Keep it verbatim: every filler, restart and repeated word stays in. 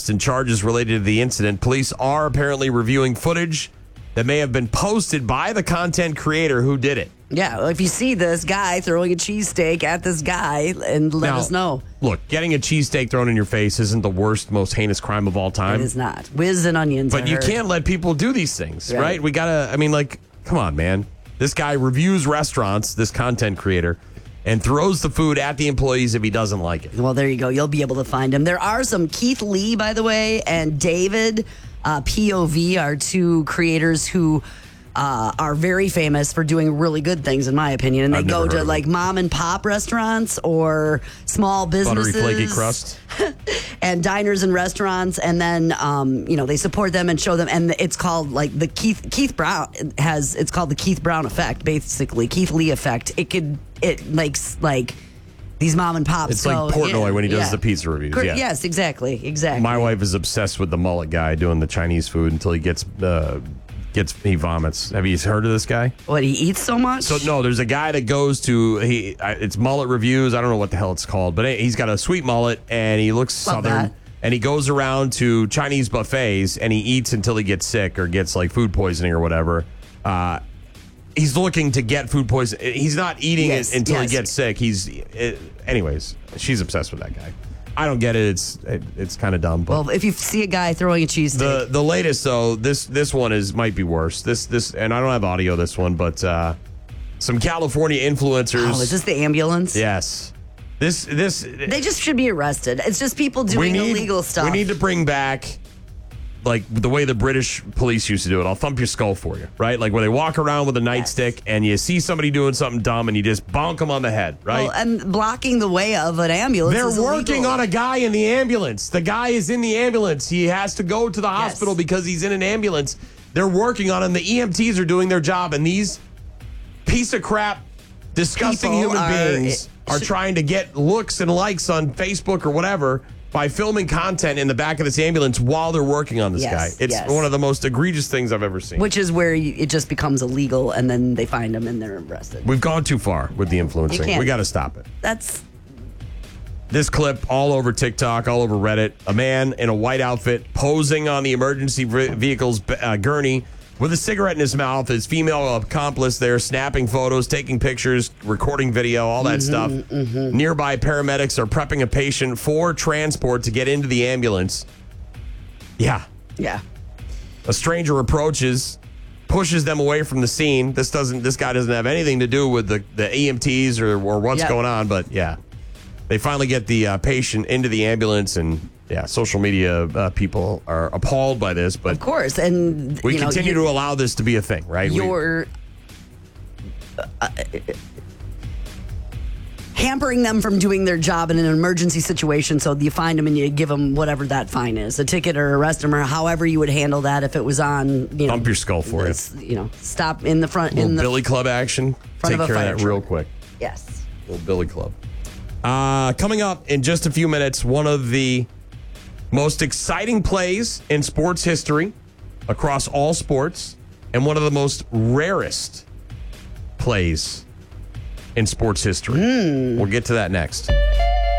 arrest and charges related to the incident. Police are apparently reviewing footage that may have been posted by the content creator who did it. Yeah, well, if you see this guy throwing a cheesesteak at this guy, and let Now, us know. Look, getting a cheesesteak thrown in your face isn't the worst, most heinous crime of all time. It is not. Whiz and onions. But I you heard. can't let people do these things, right. Right. We gotta, I mean, like, come on, man. This guy reviews restaurants, this content creator, and throws the food at the employees if he doesn't like it. Well, there you go. You'll be able to find him. There are some Keith Lee, by the way, and David uh, P O V are two creators who uh, are very famous for doing really good things, in my opinion. And they I've go never heard to of like them. mom and pop restaurants or small businesses. Buttery, flaky crust. And diners and restaurants, and then um, you know they support them and show them, and it's called like the Keith Keith Brown has it's called the Keith Brown effect, basically Keith Lee effect. It could it makes like these mom and pops. It's go, like Portnoy yeah, when he does yeah. the pizza reviews. Cor- Yeah. Yes, exactly, exactly. My wife is obsessed with the mullet guy doing the Chinese food until he gets uh, gets he vomits. Have you heard of this guy? What, he eats so much? So no, there's a guy that goes to he. I- It's mullet reviews. I don't know what the hell it's called, but he's got a sweet mullet and he looks Love southern. that. And he goes around to Chinese buffets and he eats until he gets sick or gets like food poisoning or whatever. Uh, he's looking to get food poisoning. He's not eating Yes, it until yes. he gets sick. He's, it, anyways, she's obsessed with that guy. I don't get it. It's it, it's kind of dumb. But Well, if you see a guy throwing a cheesesteak, the the latest though, this this one is might be worse. This this and I don't have audio this one, but uh, some California influencers. oh, is this the ambulance? Yes. This this They just should be arrested. It's just people doing illegal stuff. We need to bring back like the way the British police used to do it. I'll thump your skull for you, right? Like where they walk around with a nightstick Yes. and you see somebody doing something dumb and you just bonk them on the head, right? Well, and blocking the way of an ambulance. They're is working illegal. on a guy in the ambulance. The guy is in the ambulance. He has to go to the hospital because he's in an ambulance. They're working on him. The E M Ts are doing their job, and these piece of crap, disgusting People human are- beings it are should- trying to get looks and likes on Facebook or whatever by filming content in the back of this ambulance while they're working on this Yes, guy. It's yes. one of the most egregious things I've ever seen. Which is where you, it just becomes illegal, and then they find them and they're arrested. We've gone too far with the influencing. can't- We got to stop it. That's This clip all over TikTok, all over Reddit. A man in a white outfit posing on the emergency ve- vehicle's uh, gurney with a cigarette in his mouth. His female accomplice there snapping photos, taking pictures, recording video, all that stuff. Nearby paramedics are prepping a patient for transport to get into the ambulance. Yeah. yeah. A stranger approaches, pushes them away from the scene. This doesn't. This guy doesn't have anything to do with the, the E M Ts or, or what's Yeah. going on. But yeah, they finally get the uh, patient into the ambulance, and yeah, social media uh, people are appalled by this. But Of course, and we you know, continue you- to allow this to be a thing, right? We- You're uh, hampering them from doing their job in an emergency situation. So you find them and you give them whatever that fine is, a ticket or arrest them, or however you would handle that if it was on. You know, Thump your skull for it. this, You know, stop in the front little in the Billy Club action. front Take of a care of fire that real truck. quick. yes. Little Billy Club. Uh, coming up in just a few minutes, one of the most exciting plays in sports history across all sports, and one of the most rarest plays in sports history. We'll get to that next.